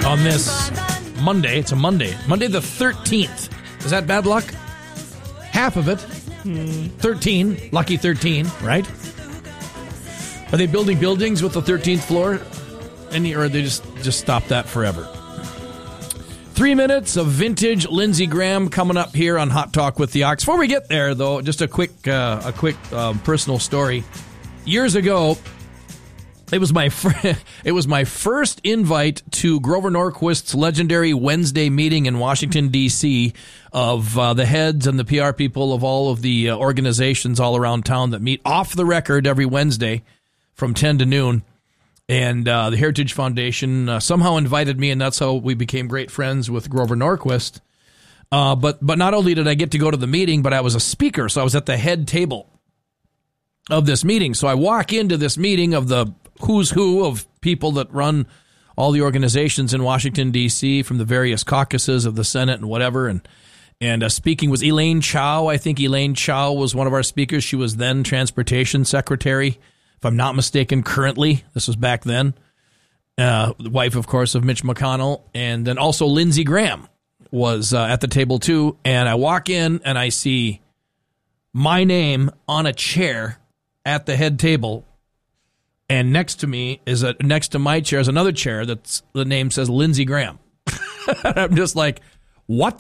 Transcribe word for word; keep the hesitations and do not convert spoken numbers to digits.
on this Monday. It's a Monday. Monday the thirteenth. Is that bad luck? Half of it. Hmm. thirteen. Lucky thirteen, right? Are they building buildings with the thirteenth floor? Any, or they just, just stop that forever? Three minutes of vintage Lindsey Graham coming up here on Hot Talk with the Ox. Before we get there, though, just a quick uh, a quick um, personal story. Years ago, it was my fr- it was my first invite to Grover Norquist's legendary Wednesday meeting in Washington, D C of uh, the heads and the P R people of all of the uh, organizations all around town that meet off the record every Wednesday from ten to noon. And uh, the Heritage Foundation uh, somehow invited me, and that's how we became great friends with Grover Norquist. Uh, but but not only did I get to go to the meeting, but I was a speaker, so I was at the head table of this meeting. So I walk into this meeting of the who's who of people that run all the organizations in Washington, D C, from the various caucuses of the Senate and whatever. And and uh, speaking was Elaine Chao. I think Elaine Chao was one of our speakers. She was then Transportation Secretary, if I'm not mistaken, currently. This was back then. Uh, the wife, of course, of Mitch McConnell. And then also Lindsey Graham was uh, at the table, too. And I walk in and I see my name on a chair at the head table. And next to me is a, next to my chair is another chair that's the name says Lindsey Graham. I'm just like, what?